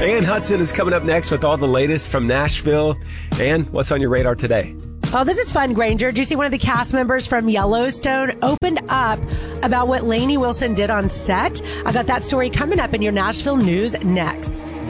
Ann Hudson is coming up next with all the latest from Nashville. Ann, what's on your radar today? Oh, this is fun, Granger. Did you see one of the cast members from Yellowstone opened up about what Lainey Wilson did on set? I got that story coming up in your Nashville news next.